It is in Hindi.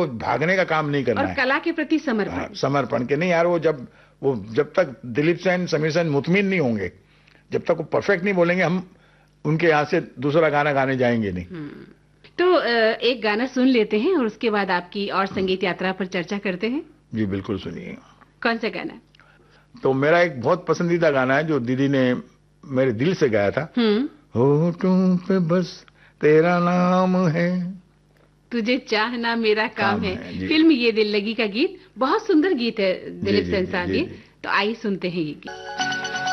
वो भागने का काम नहीं करना और है। कला के प्रति समर्पण। समर्पण के नहीं यार, वो जब तक दिलीप सेन समीर सेन मुतमिन नहीं होंगे, जब तक वो परफेक्ट नहीं बोलेंगे, हम उनके यहाँ से दूसरा गाना गाने जाएंगे नहीं। तो एक गाना सुन लेते हैं और उसके बाद आपकी और संगीत यात्रा पर चर्चा करते हैं। जी बिल्कुल, सुनिए। कौन सा गाना? तो मेरा एक बहुत पसंदीदा गाना है जो दीदी ने मेरे दिल से गाया था। होठों पे बस तेरा नाम है, तुझे चाहना मेरा काम है। फिल्म ये दिल लगी का गीत, बहुत सुंदर गीत है, दिलीप सेन साहब। तो आइए सुनते हैं ये गीत।